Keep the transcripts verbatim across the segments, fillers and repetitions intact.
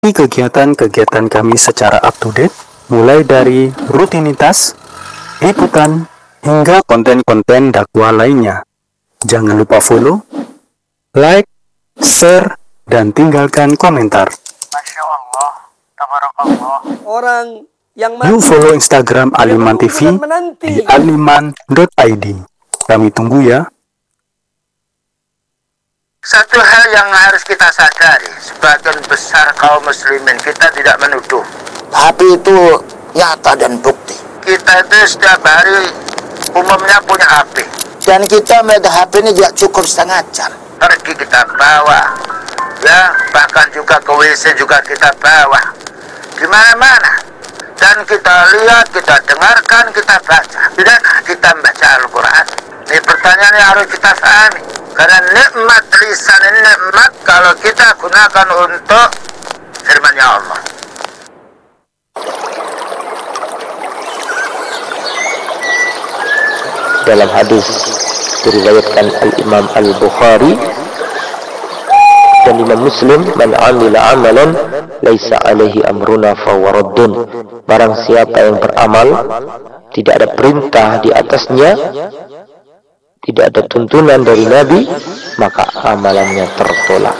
Ini kegiatan-kegiatan kami secara up to date, mulai dari rutinitas, liputan, hingga konten-konten dakwah lainnya. Jangan lupa follow, like, share, dan tinggalkan komentar. Masya Allah, tabarakallah. Orang yang Yuk follow Instagram Aliman T V di aliman dot i d. Kami tunggu ya. Satu hal yang harus kita sadari, sebagian besar kaum muslimin kita tidak menuduh. Tapi itu nyata dan bukti. Kita itu setiap hari umumnya punya H P. Dan kita megang H P ini juga cukup setengah jam. Pergi kita bawa, ya bahkan juga ke W C juga kita bawa, di mana-mana. Dan kita lihat, kita dengarkan, kita baca. Tidakkah kita membaca Al-Quran? Ini pertanyaan yang harus kita pahami. Karena nikmat lisan ini nikmat kalau kita gunakan untuk firman-Nya Allah. Dalam hadis diriwayatkan Al-Imam Al-Bukhari dan Imam Muslim, man amila amalan laisa alaihi amruna fahuwa raddun. Barang siapa yang beramal tidak ada perintah di atasnya, tidak ada tuntunan dari Nabi, maka amalannya tertolak.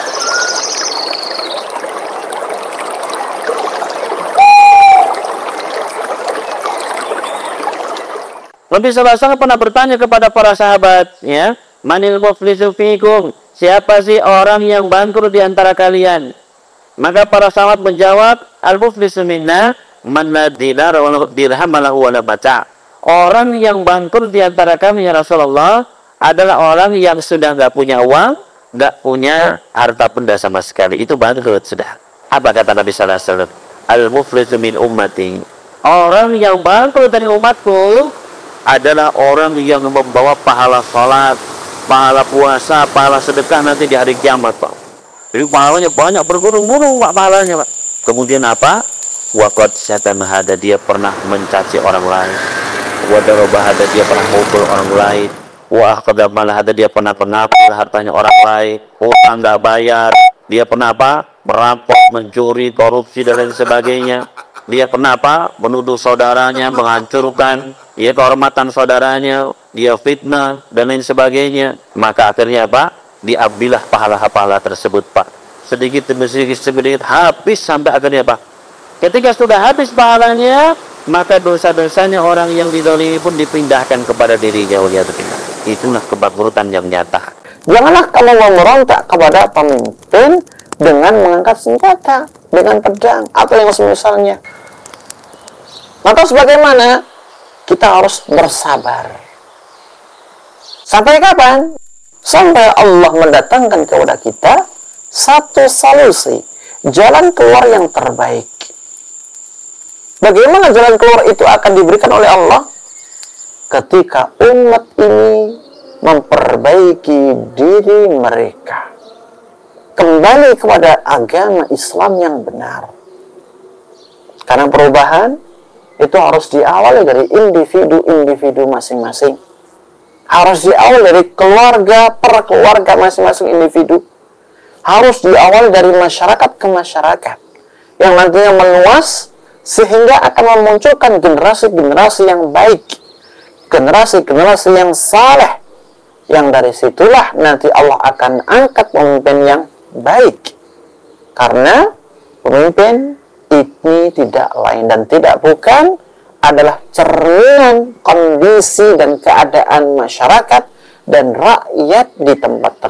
Nabi sallallahu alaihi wasallam pernah bertanya kepada para sahabat, ya, manil muflisu fikum, siapa sih orang yang bangkrut di antara kalian? Maka para sahabat menjawab, al-muflisu minna man la dinar wa la dirham lahu wa la mata'. Orang yang bangkrut di antara kami ya Rasulullah adalah orang yang sudah nggak punya uang, nggak punya harta benda sama sekali. Itu bangkrut sudah. Apa kata Nabi sallallahu alaihi wasallam? Al-muflisu min ummati. Orang yang bangkrut dari umatku adalah orang yang membawa pahala salat, pahala puasa, pahala sedekah nanti di hari kiamat, Pak. Jadi pahalanya banyak, bergurung-gurung Pak pahalanya, Pak. Kemudian apa? Waqad syatama hada, dia pernah mencaci orang lain. Wa daraba hada, dia pernah mukul orang lain. Wa akhadha mal hada, dia pernah pengambil hartanya orang lain. Utang enggak bayar. Dia pernah apa? Merampok, mencuri, korupsi dan lain sebagainya. Dia pernah apa? Menuduh saudaranya, menghancurkan ya kehormatan saudaranya, dia fitnah dan lain sebagainya. Maka akhirnya apa? Diambillah pahala-pahala tersebut, Pak. Sedikit demi sedikit, sedikit habis sampai akhirnya apa? Ketika sudah habis pahalanya, maka dosa-dosanya orang yang dizalimi pun dipindahkan kepada dirinya. Itulah kebangkrutan yang nyata. Janganlah kamu memberontak kepada pemimpin dengan mengangkat senjata, dengan pedang atau yang semisalnya. Maka sebagaimana kita harus bersabar. Sampai kapan? Sampai Allah mendatangkan kepada kita satu solusi, jalan keluar yang terbaik. Bagaimana jalan keluar itu akan diberikan oleh Allah? Ketika umat ini memperbaiki diri mereka, kembali kepada agama Islam yang benar. Karena perubahan itu harus diawali dari individu-individu masing-masing. Harus diawali dari keluarga per keluarga masing-masing individu. Harus diawali dari masyarakat ke masyarakat. Yang nantinya meluas sehingga akan memunculkan generasi-generasi yang baik. Generasi-generasi yang saleh. Yang dari situlah nanti Allah akan angkat pemimpin yang baik. Karena pemimpin ini tidak lain dan tidak bukan adalah cerminan kondisi dan keadaan masyarakat dan rakyat di tempat tersebut.